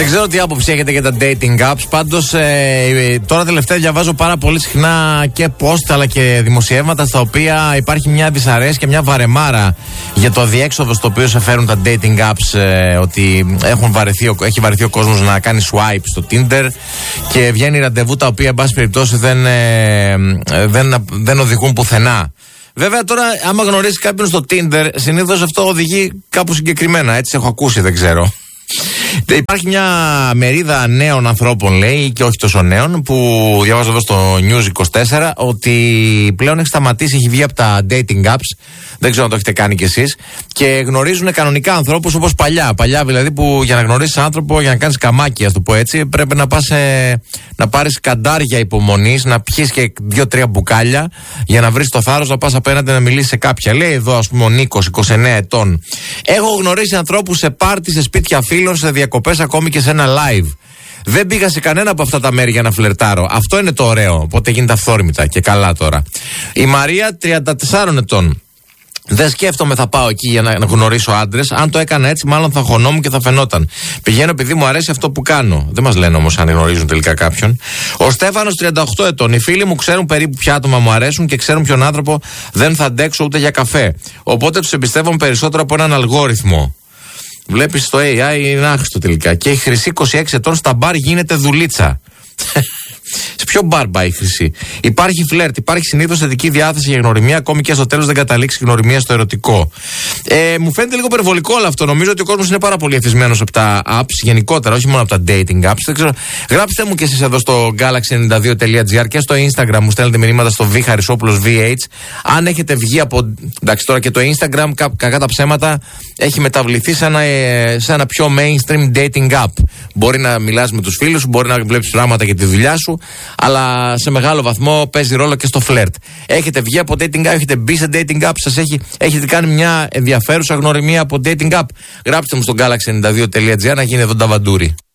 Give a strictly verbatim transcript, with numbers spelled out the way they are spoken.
Δεν ξέρω τι άποψη έχετε για τα dating apps. Πάντως ε, τώρα τελευταία διαβάζω πάρα πολύ συχνά και post αλλά και δημοσιεύματα στα οποία υπάρχει μια δυσαρέσκεια, μια βαρεμάρα για το αδιέξοδο στο οποίο σε φέρουν τα dating apps. Ε, ότι έχουν βαρεθεί, έχει βαρεθεί ο κόσμος να κάνει swipe στο Tinder και βγαίνει ραντεβού τα οποία εν πάση περιπτώσει δεν, ε, δεν, δεν οδηγούν πουθενά. Βέβαια τώρα άμα γνωρίζει κάποιον στο Tinder συνήθως αυτό οδηγεί κάπου συγκεκριμένα. Έτσι έχω ακούσει, δεν ξέρω. Υπάρχει μια μερίδα νέων ανθρώπων, λέει, και όχι τόσο νέων, που διαβάζω εδώ στο News είκοσι τέσσερα ότι πλέον έχει σταματήσει, έχει βγει από τα dating apps. Δεν ξέρω αν το έχετε κάνει κι εσείς. Και γνωρίζουν κανονικά ανθρώπους όπως παλιά. Παλιά δηλαδή που για να γνωρίσεις άνθρωπο, για να κάνεις καμάκι, ας το πω έτσι, πρέπει να πας ε, να πάρεις καντάρια υπομονής, να πιεις και δύο-τρία μπουκάλια για να βρεις το θάρρος να πας απέναντι να μιλήσεις σε κάποια. Λέει εδώ, ας πούμε, ο Νίκος, είκοσι εννέα ετών. Έχω γνωρίσει ανθρώπους σε πάρτι, σε σπίτια φίλων, σε διακοπές, ακόμη και σε ένα live. Δεν πήγα σε κανένα από αυτά τα μέρη για να φλερτάρω. Αυτό είναι το ωραίο. Οπότε γίνεται αυθόρμητα και καλά τώρα. Η Μαρία, τριάντα τεσσάρων ετών. Δεν σκέφτομαι θα πάω εκεί για να γνωρίσω άντρες. Αν το έκανα έτσι, μάλλον θα χωνόμουν και θα φαινόταν. Πηγαίνω επειδή μου αρέσει αυτό που κάνω. Δεν μας λένε όμως αν γνωρίζουν τελικά κάποιον. Ο Στέφανος, τριάντα οκτώ ετών. Οι φίλοι μου ξέρουν περίπου ποια άτομα μου αρέσουν και ξέρουν ποιον άνθρωπο δεν θα αντέξω ούτε για καφέ. Οπότε τους εμπιστεύομαι περισσότερο από έναν αλγόριθμο. Βλέπεις το έι άι είναι άχρηστο τελικά. Και η Χρυσή, είκοσι έξι ετών, στα μπαρ γίνεται δουλίτσα. Σε ποιο μπαρ πάει η Χρυσή? Υπάρχει φλερτ, υπάρχει συνήθως θετική διάθεση για γνωριμία, ακόμη και στο τέλος δεν καταλήξει η γνωριμία στο ερωτικό. Ε, μου φαίνεται λίγο υπερβολικό όλο αυτό. Νομίζω ότι ο κόσμος είναι πάρα πολύ εθισμένος από τα apps γενικότερα, όχι μόνο από τα dating apps. Δεν ξέρω. Γράψτε μου και εσείς εδώ στο γκάλαξι ενενήντα δύο τελεία τζι άρ και στο Instagram μου στέλνετε μηνύματα στο V Χαρισόπουλος βι έιτς. Αν έχετε βγει από. Εντάξει, τώρα και το Instagram, κα, κακά τα ψέματα, έχει μεταβληθεί σε ένα, σε ένα πιο mainstream dating app. Μπορεί να μιλάς με τους φίλους σου, μπορεί να βλέπεις πράγματα για τη δουλειά σου, αλλά σε μεγάλο βαθμό παίζει ρόλο και στο φλερτ. Έχετε βγει από dating app, έχετε μπει σε dating app, σας έχει, έχετε κάνει μια ενδιαφέρουσα γνωριμία από dating app? Γράψτε μου στο γκάλαξι ενενήντα δύο τελεία τζι άρ να γίνει εδώ νταβαντούρι.